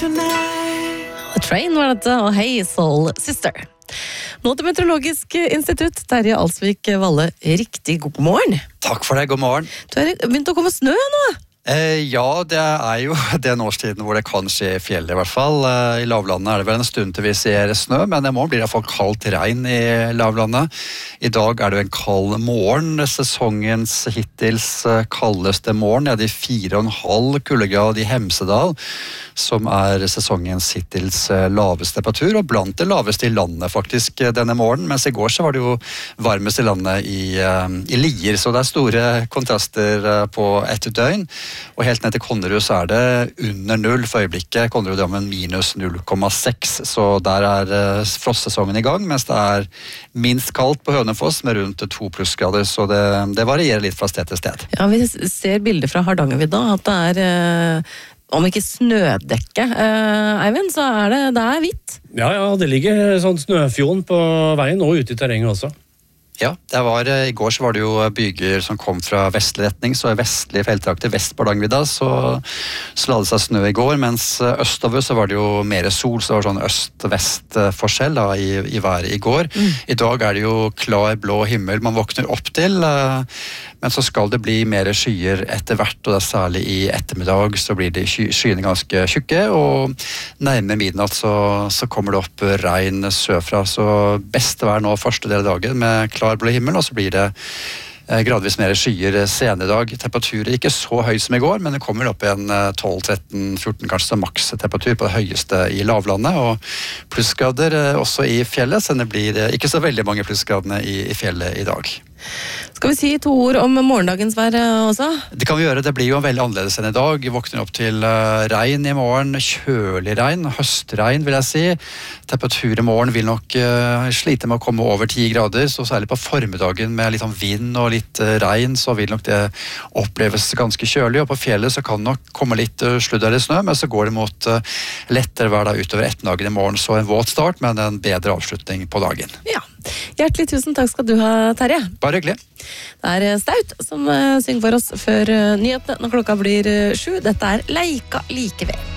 tonight. Train var dette, og Hey Soul Sister. Nå til Meteorologisk institutt, Terje Alsvik Valle, riktig god morgen. Takk for det, god morgen. Du har begynt å komme snø nå? Ja, det jo den årstiden hvor det kan skje i fjellet i hvert fall. I lavlandet det vel en stund til vi ser snø, men i morgen blir det i hvert fall kaldt regn i lavlandet. I dag det jo en kald morgen, sesongens hittils kaldeste morgen, de 4,5 kuldegrad i Hemsedal, som sesongens hittils laveste temperatur, og blant det laveste i landet faktisk denne morgenen, mens i går så var det jo varmest i landet i Lier, så det store kontraster på et døgn. Og helt ned til Konnerud så det under 0 for øyeblikket. Konnerud har med minus 0,6, så der frostsesongen i gang, mens det minst kaldt på Hønefoss med rundt 2 plussgrader, så det varierer litt fra sted til sted. Ja, vi ser bilder fra Hardangervidda at det om ikke snødekke, Eivind, så det hvitt. Ja, det ligger sånn snøfjon på veien og ute i terrenget også. Ja, i går så var det jo byger som kom fra vestlig retning, så i vestlige feltrakter vest på Hardangervidda så la det seg snø i går, mens østover så var det jo mer sol, så det var sånn øst-vest forskjell i været i går. I dag det jo klar blå himmel man våkner opp til, men så skal det bli mer skyer etter hvert, og særlig i ettermiddag så blir det skyene ganske tjukke, og nærmere midnatt så kommer det opp regn sørfra, så beste vær nå første del av dagen med klar blå himmel, og så blir det gradvis mer skyer senere i dag. Temperaturer ikke så høy som i går, men det kommer opp igjen 12-13-14 kanskje maks temperatur på det høyeste i lavlandet, og plussgrader også i fjellet, så det blir ikke så veldig mange plussgradene i fjellet i dag. Skal vi si 2 ord om morgendagens vær også? Det kan vi gjøre, det blir jo veldig annerledes enn i dag. Vi våkner opp til regn i morgen, kjølig regn, høstregn vil jeg si. Temperatur i morgen vil nok slite med å komme over 10 grader, så særlig på formiddagen med litt vind og litt regn, så vil nok det oppleves ganske kjølig, og på fjellet så kan nok komme litt sludd eller snø, men så går det mot lettere vær da utover ettermiddagen i morgen, så en våt start, men en bedre avslutning på dagen. Ja, hjertelig tusen takk skal du ha, Terje. Bare hyggelig. Det Staut som synger for oss før nyhetene når klokka blir 7. Dette Leika like ved.